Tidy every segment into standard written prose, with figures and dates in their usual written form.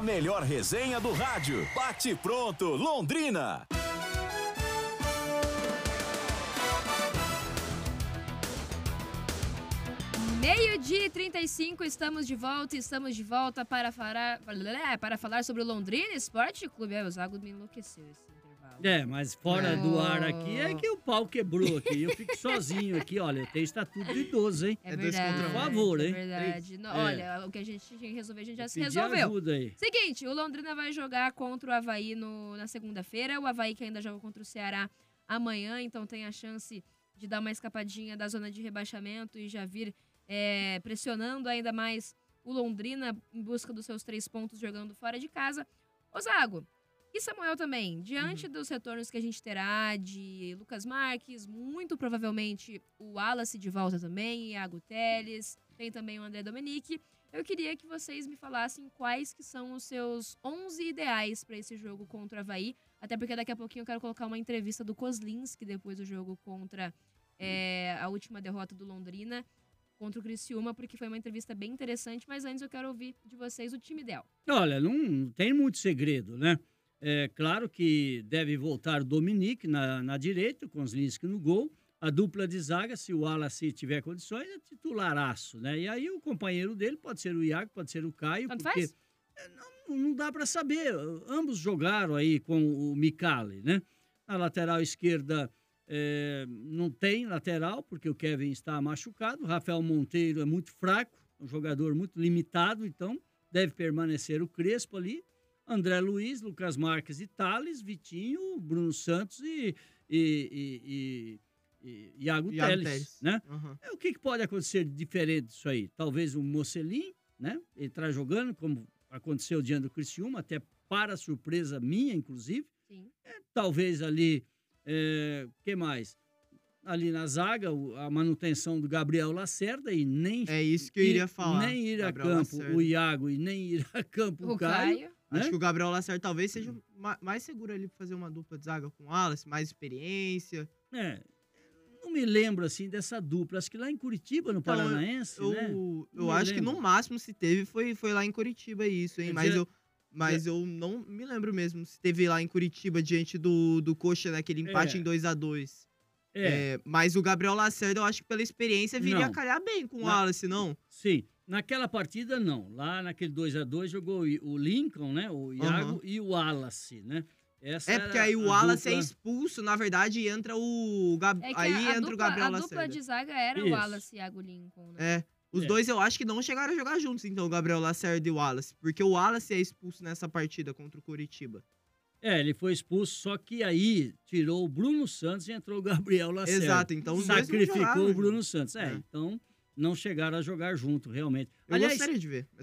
A melhor resenha do rádio. Bate pronto, Londrina. Meio-dia e 35, estamos de volta para falar sobre o Londrina Esporte Clube. O Zago me enlouqueceu esse intervalo. Mas fora do ar aqui é que o pau quebrou aqui. Eu fico sozinho aqui, olha, eu tenho estatuto de idoso, hein? É verdade, por favor, hein? É verdade. Olha, o que a gente tinha que resolver, a gente já se resolveu. Ajuda aí. Seguinte, o Londrina vai jogar contra o Avaí na segunda-feira. O Avaí que ainda joga contra o Ceará amanhã, então tem a chance de dar uma escapadinha da zona de rebaixamento e já vir pressionando ainda mais o Londrina em busca dos seus 3 pontos jogando fora de casa. Ô Zago, e Samuel também, diante dos retornos que a gente terá de Lucas Marques, muito provavelmente o Wallace de volta também, Iago Teles, tem também o André Dominique, eu queria que vocês me falassem quais que são os seus 11 ideais para esse jogo contra o Avaí, até porque daqui a pouquinho eu quero colocar uma entrevista do Kozlinski depois do jogo contra a última derrota do Londrina, contra o Criciúma, porque foi uma entrevista bem interessante, mas antes eu quero ouvir de vocês o time ideal. Olha, não tem muito segredo, né? É claro que deve voltar o Dominique na direita, com os Kozlinski no gol, a dupla de zaga, se o Wallace tiver condições, é titularaço, né? E aí o companheiro dele pode ser o Iago, pode ser o Caio, tanto porque faz? Não dá para saber. Ambos jogaram aí com o Micali, né? Na lateral esquerda, não tem lateral, porque o Kevin está machucado. O Rafael Monteiro é muito fraco, um jogador muito limitado, então deve permanecer o Crespo ali. André Luiz, Lucas Marques e Thales, Vitinho, Bruno Santos e Iago Teles, né? Uhum. O que pode acontecer de diferente disso aí? Talvez o Mocelin, né? Ele está jogando, como aconteceu diante do Criciúma, até para surpresa minha, inclusive. Sim. Talvez ali... que mais? Ali na zaga, a manutenção do Gabriel Lacerda e nem... É isso que eu iria falar. Nem ir a Gabriel campo Lacerda. o Iago e nem ir a campo o Caio. Né? Acho que o Gabriel Lacerda talvez seja mais seguro ali pra fazer uma dupla de zaga com o Wallace, mais experiência. Não me lembro assim dessa dupla. Acho que lá em Curitiba, no Paranaense, eu acho que no máximo se teve foi lá em Curitiba isso, hein? Mas eu não me lembro mesmo se teve lá em Curitiba diante do Coxa, naquele empate em 2-2. Mas o Gabriel Lacerda, eu acho que pela experiência viria a calhar bem com o Wallace, não? Sim, naquela partida não. Lá naquele 2-2 jogou o Lincoln, né? O Iago e o Wallace, né? Porque aí o Wallace é expulso, na verdade, e entra o Gabriel Lacerda. A dupla de zaga era o Wallace e Iago Lincoln, né? Os dois eu acho que não chegaram a jogar juntos, então, o Gabriel Lacerda e o Wallace. Porque o Wallace é expulso nessa partida contra o Curitiba. Ele foi expulso, só que aí tirou o Bruno Santos e entrou o Gabriel Lacerda. Exato, então os dois sacrificou o Bruno Santos. Então não chegaram a jogar junto, realmente. Eu gostaria de ver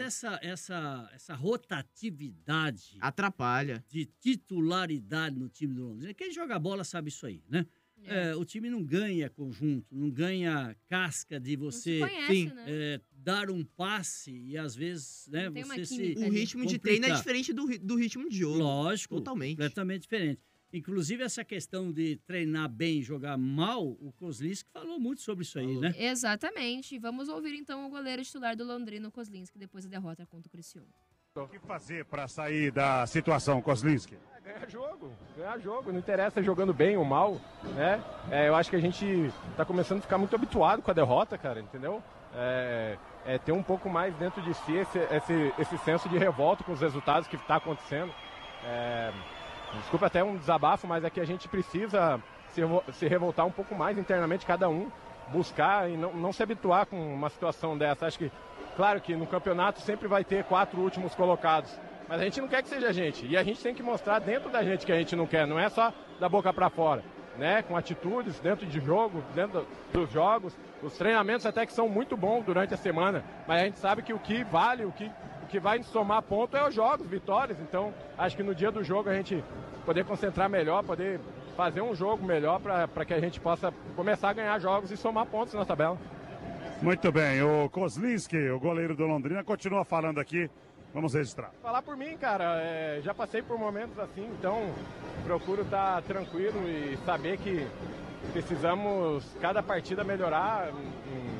essa rotatividade... atrapalha. De titularidade no time do Londrina. Quem joga bola sabe isso aí, né? O time não ganha conjunto, não ganha casca de você dar um passe e às vezes, né, você o ritmo de treino é diferente do ritmo de jogo. Lógico, totalmente. Completamente diferente. Inclusive, essa questão de treinar bem e jogar mal, o Kozlinski falou muito sobre isso aí, né? Exatamente. Vamos ouvir então o goleiro titular do Londrina, o Kozlinski, depois da derrota contra o Criciúma. O que fazer para sair da situação, Kozlinski? Ganhar jogo, não interessa jogando bem ou mal, né? Eu acho que a gente tá começando a ficar muito habituado com a derrota, cara, entendeu? Ter um pouco mais dentro de si esse senso de revolta com os resultados que tá acontecendo. Desculpa até um desabafo, mas é que a gente precisa se revoltar um pouco mais internamente, cada um, buscar e não se habituar com uma situação dessa. Acho que, claro que no campeonato sempre vai ter 4 últimos colocados, mas a gente não quer que seja a gente. E a gente tem que mostrar dentro da gente que a gente não quer, não é só da boca para fora, né? Com atitudes dentro de jogo, dentro dos jogos, os treinamentos até que são muito bons durante a semana, mas a gente sabe que o que vale, o que vai somar ponto é os jogos, vitórias. Então, acho que no dia do jogo a gente poder concentrar melhor, poder fazer um jogo melhor para que a gente possa começar a ganhar jogos e somar pontos na tabela. Muito bem, o Kozlinski, o goleiro do Londrina, continua falando aqui. Vamos registrar. Falar por mim, cara, já passei por momentos assim, então procuro estar tranquilo e saber que precisamos cada partida melhorar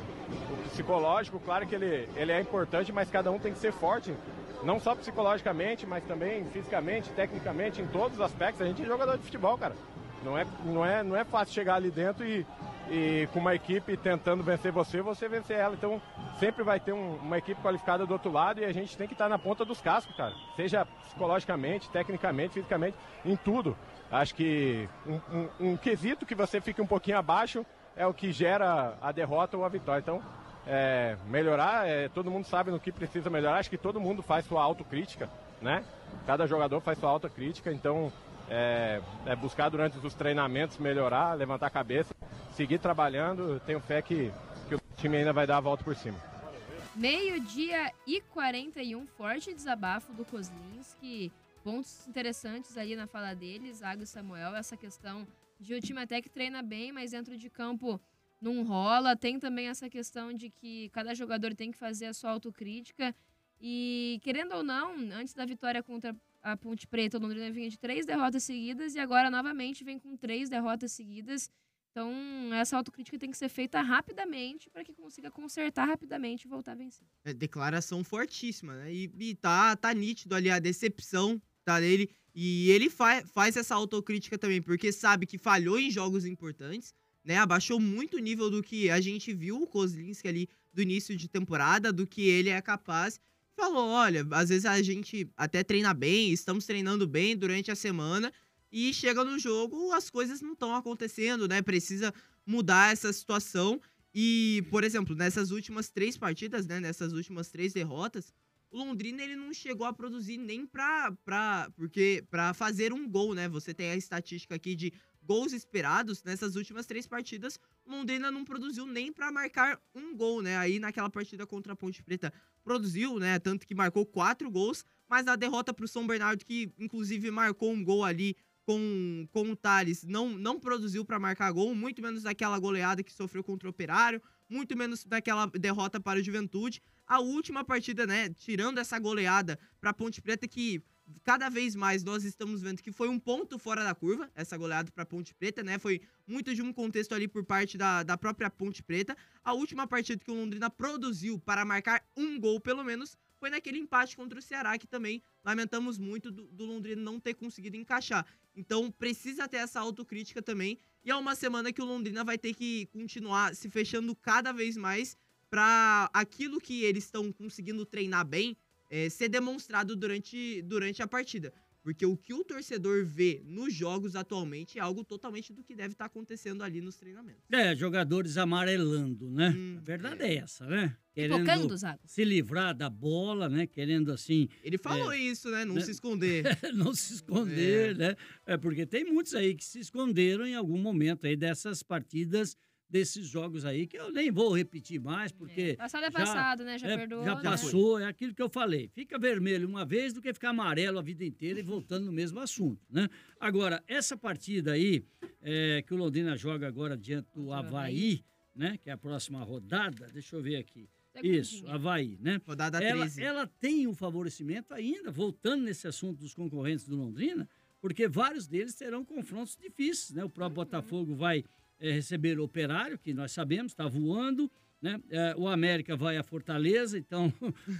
O psicológico, claro que ele é importante, mas cada um tem que ser forte, não só psicologicamente, mas também fisicamente, tecnicamente, em todos os aspectos. A gente é jogador de futebol, cara. Não é fácil chegar ali dentro e com uma equipe tentando vencer você vencer ela. Então, sempre vai ter uma equipe qualificada do outro lado e a gente tem que estar na ponta dos cascos, cara. Seja psicologicamente, tecnicamente, fisicamente, em tudo. Acho que um quesito que você fique um pouquinho abaixo é o que gera a derrota ou a vitória. Então, melhorar, todo mundo sabe no que precisa melhorar. Acho que todo mundo faz sua autocrítica, né? Cada jogador faz sua autocrítica, então buscar durante os treinamentos melhorar, levantar a cabeça, seguir trabalhando. Tenho fé que o time ainda vai dar a volta por cima. 12h41, forte desabafo do Kozlinski. Pontos interessantes ali na fala dele, Zago e Samuel. Essa questão de o time até que treina bem, mas dentro de campo não rola. Tem também essa questão de que cada jogador tem que fazer a sua autocrítica. E, querendo ou não, antes da vitória contra a Ponte Preta, o Londrina vinha de 3 derrotas seguidas e agora novamente vem com 3 derrotas seguidas. Então, essa autocrítica tem que ser feita rapidamente para que consiga consertar rapidamente e voltar a vencer. Declaração fortíssima, né? E tá nítido ali a decepção tá nele. E ele faz essa autocrítica também, porque sabe que falhou em jogos importantes, né? Abaixou muito o nível do que a gente viu o Kozlinski ali do início de temporada, do que ele é capaz. Falou, olha, às vezes a gente até treina bem, estamos treinando bem durante a semana e chega no jogo, as coisas não estão acontecendo, né? Precisa mudar essa situação. E, por exemplo, nessas últimas 3 partidas, né? Nessas últimas 3 derrotas, o Londrina ele não chegou a produzir nem pra fazer um gol, né? Você tem a estatística aqui de gols esperados. Nessas últimas 3 partidas, o Londrina não produziu nem pra marcar um gol, né? Aí naquela partida contra a Ponte Preta produziu, né? Tanto que marcou 4 gols, mas na derrota pro São Bernardo, que inclusive marcou um gol ali com o Thales, não produziu pra marcar gol, muito menos daquela goleada que sofreu contra o Operário, muito menos daquela derrota para o Juventude. A última partida, né, tirando essa goleada pra Ponte Preta, que cada vez mais nós estamos vendo que foi um ponto fora da curva, essa goleada pra Ponte Preta, né, foi muito de um contexto ali por parte da própria Ponte Preta. A última partida que o Londrina produziu para marcar um gol, pelo menos, foi naquele empate contra o Ceará, que também lamentamos muito do Londrina não ter conseguido encaixar. Então, precisa ter essa autocrítica também. E é uma semana que o Londrina vai ter que continuar se fechando cada vez mais para aquilo que eles estão conseguindo treinar bem ser demonstrado durante a partida. Porque o que o torcedor vê nos jogos atualmente é algo totalmente do que deve estar acontecendo ali nos treinamentos. Jogadores amarelando, né? A verdade é essa, né? Querendo se livrar da bola, né? Querendo assim... Ele falou isso, né? Não se esconder. Não se esconder, né? Porque tem muitos aí que se esconderam em algum momento aí dessas partidas, desses jogos aí, que eu nem vou repetir mais, porque... Passado é passado, né? Já perdoou. Já passou, é aquilo que eu falei. Fica vermelho uma vez do que ficar amarelo a vida inteira e voltando no mesmo assunto, né? Agora, essa partida aí, que o Londrina joga agora diante do Avaí, né? Que é a próxima rodada, deixa eu ver aqui. Isso, Avaí, né? Rodada 13. Ela tem um favorecimento ainda, voltando nesse assunto dos concorrentes do Londrina, porque vários deles terão confrontos difíceis, né? O próprio Botafogo vai receber o Operário, que nós sabemos, está voando, né? O América vai a Fortaleza, então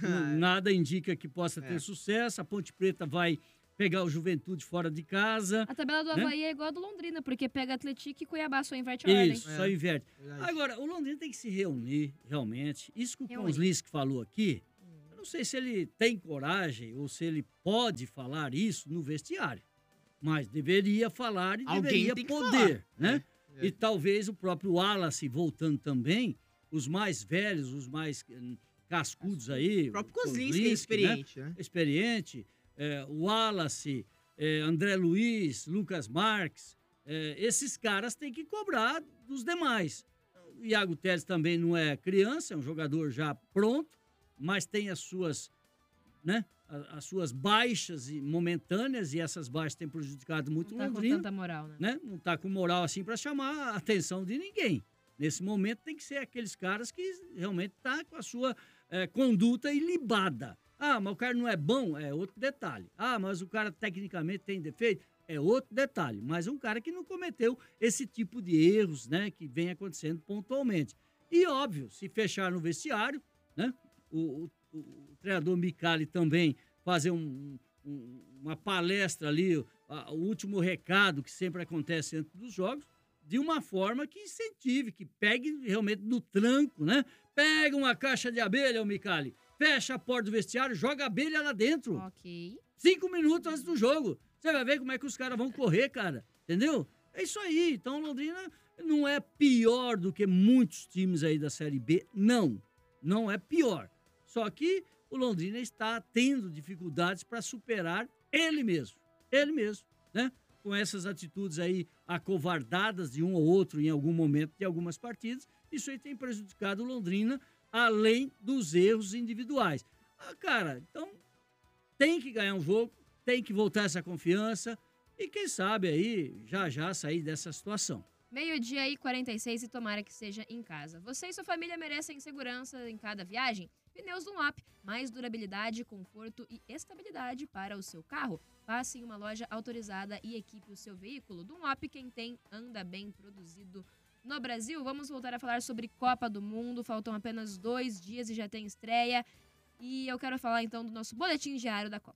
nada indica que possa ter sucesso. A Ponte Preta vai pegar o Juventude fora de casa. A tabela do Avaí é igual a do Londrina, porque pega Atlético e Cuiabá, só inverte a ordem. Isso, só inverte. Agora, o Londrina tem que se reunir, realmente. Isso que o Kozlinski falou aqui, eu não sei se ele tem coragem ou se ele pode falar isso no vestiário, mas deveria falar e deveria poder, né? E talvez o próprio Wallace voltando também, os mais velhos, os mais cascudos aí. O próprio Kozlinski é experiente, né? Experiente. O Wallace, André Luiz, Lucas Marques, esses caras têm que cobrar dos demais. O Iago Teles também não é criança, é um jogador já pronto, mas tem as suas, né? As suas baixas momentâneas, e essas baixas têm prejudicado muito o Londrina. Não tá com tanta moral, né? Não tá com moral assim para chamar a atenção de ninguém. Nesse momento tem que ser aqueles caras que realmente tá com a sua conduta ilibada. Ah, mas o cara não é bom? É outro detalhe. Ah, mas o cara tecnicamente tem defeito? É outro detalhe. Mas um cara que não cometeu esse tipo de erros, né, que vem acontecendo pontualmente. E, óbvio, se fechar no vestiário, né? O treinador Micali também fazer uma palestra ali, o último recado que sempre acontece antes dos jogos, de uma forma que incentive, que pegue realmente no tranco, né? Pega uma caixa de abelha, o Micali, fecha a porta do vestiário, joga a abelha lá dentro. Ok. 5 minutos antes do jogo. Você vai ver como é que os caras vão correr, cara. Entendeu? É isso aí. Então, Londrina não é pior do que muitos times aí da Série B. Não. Não é pior. Só que o Londrina está tendo dificuldades para superar ele mesmo. Ele mesmo, né? Com essas atitudes aí acovardadas de um ou outro em algum momento de algumas partidas. Isso aí tem prejudicado o Londrina, além dos erros individuais. Cara, então tem que ganhar um jogo, tem que voltar essa confiança e quem sabe aí já sair dessa situação. 12h46 e tomara que seja em casa. Você e sua família merecem segurança em cada viagem? Pneus Dunlop, mais durabilidade, conforto e estabilidade para o seu carro. Passe em uma loja autorizada e equipe o seu veículo. Dunlop, quem tem, anda bem produzido no Brasil. Vamos voltar a falar sobre Copa do Mundo. Faltam apenas 2 dias e já tem estreia. E eu quero falar então do nosso boletim diário da Copa.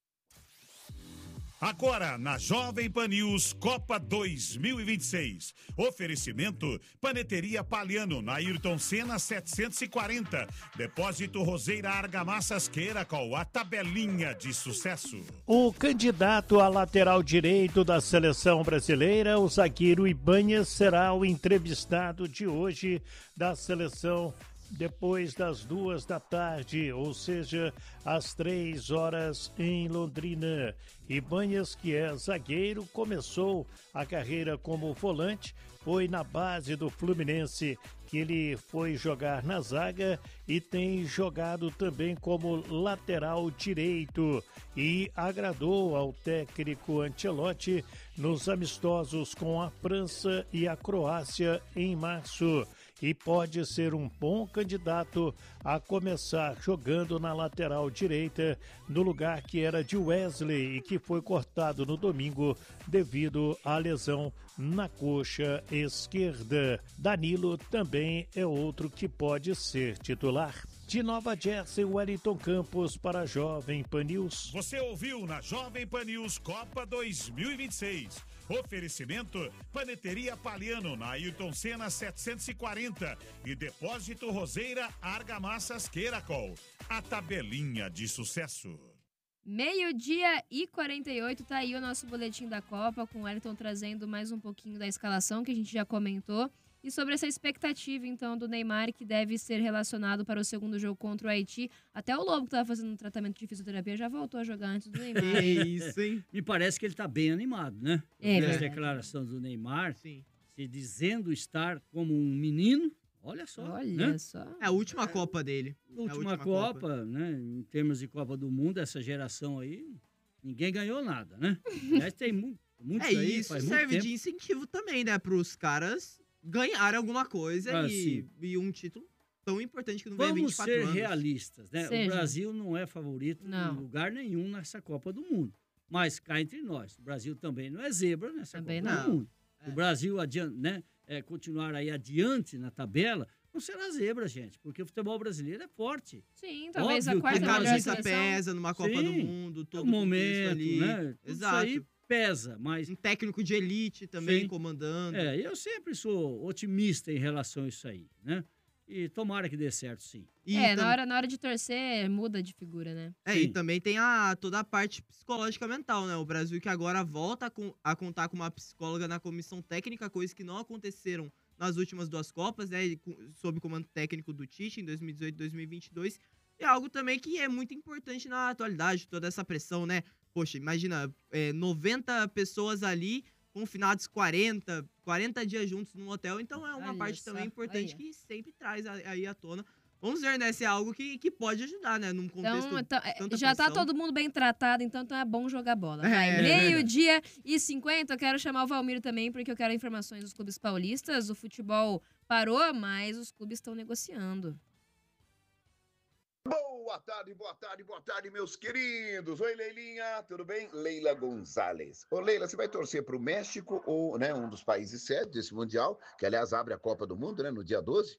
Agora, na Jovem Pan News, Copa 2026. Oferecimento, Paneteria Paliano, na Ayrton Senna 740. Depósito Roseira Argamassas Queiracol, a tabelinha de sucesso. O candidato a lateral direito da seleção brasileira, o zagueiro Ibanhas, será o entrevistado de hoje da seleção depois das 2 da tarde, ou seja, às 3 horas em Londrina. Ibanhas, que é zagueiro, começou a carreira como volante, foi na base do Fluminense que ele foi jogar na zaga e tem jogado também como lateral direito e agradou ao técnico Ancelotti nos amistosos com a França e a Croácia em março. E pode ser um bom candidato a começar jogando na lateral direita, no lugar que era de Wesley e que foi cortado no domingo devido à lesão na coxa esquerda. Danilo também é outro que pode ser titular. De Nova Jersey, Wellington Campos para a Jovem Pan News. Você ouviu na Jovem Pan News Copa 2026. Oferecimento, Paneteria Paliano, na Ayrton Senna 740 e Depósito Roseira Argamassas Queiracol, a tabelinha de sucesso. 12h48, tá aí o nosso boletim da Copa, com o Wellington trazendo mais um pouquinho da escalação que a gente já comentou. E sobre essa expectativa, então, do Neymar, que deve ser relacionado para o segundo jogo contra o Haiti. Até o Lobo, que estava fazendo um tratamento de fisioterapia, já voltou a jogar antes do Neymar. É isso, hein? Me parece que ele está bem animado, né? As declarações do Neymar, Sim. Se dizendo estar como um menino, olha só. Olha né? só. É a última Copa dele. Última Copa, né? Em termos de Copa do Mundo, essa geração aí, ninguém ganhou nada, né? Aliás, tem muitos aí, isso faz serve muito tempo. de incentivo também, né? Para os caras ganharem alguma coisa e um título tão importante que não vem 24 anos. Vamos ser realistas, né? Seja. O Brasil não é favorito em lugar nenhum nessa Copa do Mundo. Mas cá entre nós, o Brasil também não é zebra nessa Também Copa não. do Mundo. O Brasil continuar aí adiante na tabela, não será zebra, gente, porque o futebol brasileiro é forte. Sim, talvez a Óbvio quarta que A melhor camisa seleção. pesa numa Copa do Sim, Mundo, todo o momento, ali. né? Tudo Exato. Isso aí pesa, mas Um técnico de elite também Sim. comandando. eu sempre sou otimista em relação a isso aí, né? E tomara que dê certo, sim. E na hora de torcer, muda de figura, né? E Sim. também tem toda a parte psicológica mental, né? O Brasil que agora volta a contar com uma psicóloga na comissão técnica, coisas que não aconteceram nas últimas 2 Copas, né? Sob o comando técnico do Tite, em 2018 e 2022. É algo também que é muito importante na atualidade, toda essa pressão, né? Poxa, imagina, 90 pessoas ali, confinados 40 dias juntos num hotel. Então é uma Olha parte só, também importante olha. que sempre traz aí à tona. Vamos ver, né? Se é algo que pode ajudar, né? Num contexto tanta já tá pressão. todo mundo bem tratado, então é bom jogar bola. Vai. É, 12h50, eu quero chamar o Valmir também, porque eu quero informações dos clubes paulistas. O futebol parou, mas os clubes estão negociando. Boa boa tarde, meus queridos. Oi, Leilinha, tudo bem? Leila Gonzalez. Ô, Leila, você vai torcer para o México, ou, né, um dos países sede desse Mundial, que, aliás, abre a Copa do Mundo, né, no dia 12,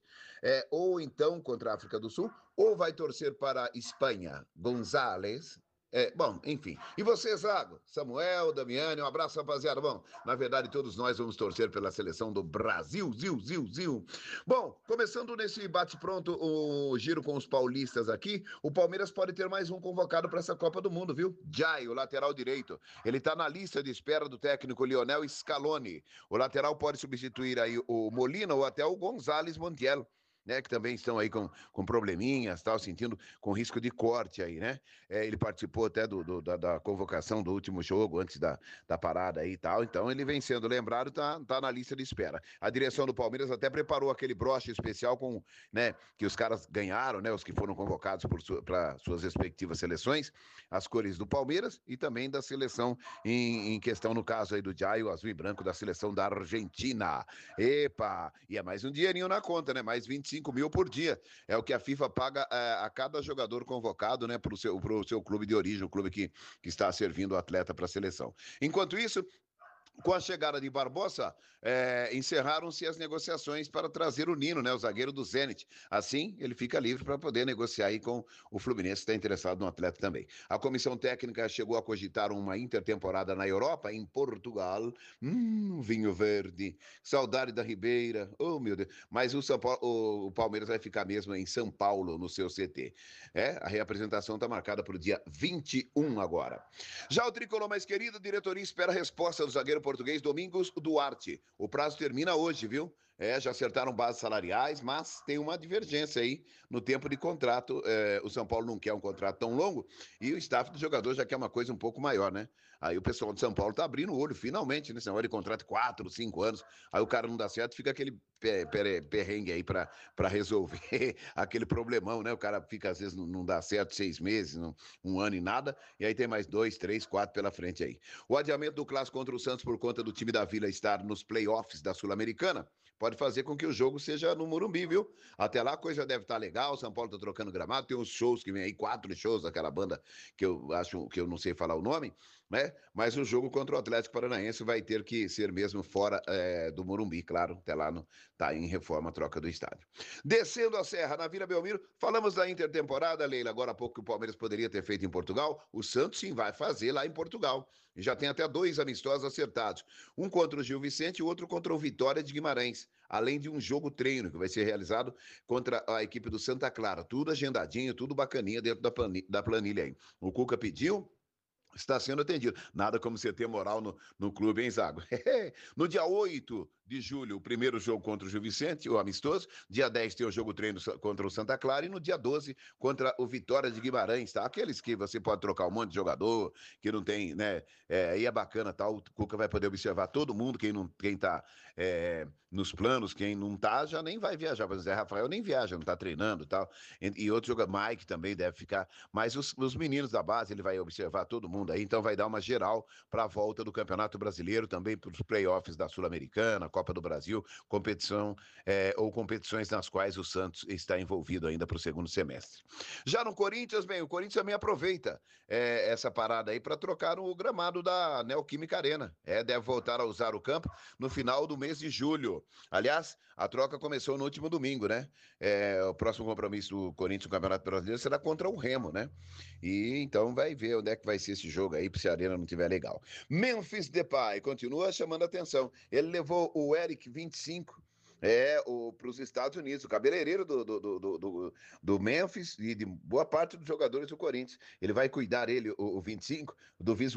ou então contra a África do Sul, ou vai torcer para a Espanha? Gonzalez. Bom, enfim. E você, Zago? Samuel, Damiani, um abraço, rapaziada. Bom, na verdade, todos nós vamos torcer pela seleção do Brasil. Zil. Bom, começando nesse bate-pronto, o giro com os paulistas aqui, o Palmeiras pode ter mais um convocado para essa Copa do Mundo, viu? Jai, o lateral direito. Ele está na lista de espera do técnico Lionel Scaloni. O lateral pode substituir aí o Molina ou até o Gonzalez Montiel, né, que também estão aí com probleminhas, tal, sentindo com risco de corte aí, né? Ele participou até da convocação do último jogo, antes da parada aí e tal, então ele vem sendo lembrado, tá na lista de espera. A direção do Palmeiras até preparou aquele broche especial né, que os caras ganharam, né, os que foram convocados para suas respectivas seleções, as cores do Palmeiras e também da seleção em questão, no caso aí do Jai, o azul e branco da seleção da Argentina. Epa! E é mais um dinheirinho na conta, né? Mais 25 mil por dia. É o que a FIFA paga a cada jogador convocado, né, pro seu clube de origem, o clube que está servindo o atleta para a seleção. Enquanto isso, com a chegada de Barbosa, encerraram-se as negociações para trazer o Nino, né, o zagueiro do Zenit. Assim, ele fica livre para poder negociar aí com o Fluminense, que está interessado no atleta também. A comissão técnica chegou a cogitar uma intertemporada na Europa, em Portugal. Vinho verde, saudade da Ribeira, oh meu Deus. Mas o Palmeiras vai ficar mesmo em São Paulo, no seu CT. A reapresentação está marcada para o dia 21 agora. Já o tricolor mais querido, a diretoria espera a resposta do zagueiro português Domingos Duarte. O prazo termina hoje, viu? Já acertaram bases salariais, mas tem uma divergência aí no tempo de contrato. O São Paulo não quer um contrato tão longo e o staff do jogador já quer uma coisa um pouco maior, né? Aí o pessoal de São Paulo tá abrindo o olho, finalmente, né? Esse negócio de contrato de 4, 5 anos. Aí o cara não dá certo, fica aquele perrengue aí pra resolver aquele problemão, né? O cara fica, às vezes, não dá certo 6 meses, um ano e nada, e aí tem mais 2, 3, 4 pela frente aí. O adiamento do clássico contra o Santos por conta do time da Vila estar nos playoffs da Sul-Americana pode fazer com que o jogo seja no Morumbi, viu? Até lá a coisa deve estar legal, São Paulo tá trocando gramado, tem uns shows que vem aí, 4 shows daquela banda que eu acho que eu não sei falar o nome, né? Mas o jogo contra o Atlético Paranaense vai ter que ser mesmo fora do Morumbi, claro, até lá tá em reforma a troca do estádio. Descendo a serra, na Vila Belmiro, falamos da intertemporada, Leila, agora há pouco que o Palmeiras poderia ter feito em Portugal, o Santos sim vai fazer lá em Portugal. E já tem até 2 amistosos acertados. Um contra o Gil Vicente e o outro contra o Vitória de Guimarães. Além de um jogo treino que vai ser realizado contra a equipe do Santa Clara. Tudo agendadinho, tudo bacaninha dentro da planilha aí. O Cuca pediu, está sendo atendido. Nada como você ter moral no clube, hein, Zago? No dia 8 de julho, o primeiro jogo contra o Gil Vicente, o amistoso. Dia 10 tem o jogo treino contra o Santa Clara. E no dia 12, contra o Vitória de Guimarães, tá? Aqueles que você pode trocar um monte de jogador, que não tem, né? Aí é bacana, tá? O Cuca vai poder observar todo mundo, quem tá nos planos, quem não tá, já nem vai viajar. Por exemplo, Zé Rafael nem viaja, não tá treinando e tal. E outro jogador, Mike também deve ficar. Mas os meninos da base, ele vai observar todo mundo aí. Então vai dar uma geral para a volta do Campeonato Brasileiro, também para os playoffs da Sul-Americana, Copa do Brasil, competição ou competições nas quais o Santos está envolvido ainda para o segundo semestre. Já no Corinthians, bem, o Corinthians também aproveita essa parada aí para trocar o gramado da Neoquímica Arena. Deve voltar a usar o campo no final do mês de julho. Aliás, a troca começou no último domingo, né? O próximo compromisso do Corinthians no Campeonato Brasileiro será contra o Remo, né? E então vai ver onde é que vai ser esse jogo aí, se a Arena não tiver legal. Memphis Depay continua chamando a atenção. Ele levou o Eric 25 para os Estados Unidos, o cabeleireiro do Memphis e de boa parte dos jogadores do Corinthians. Ele vai cuidar, o 25, do visual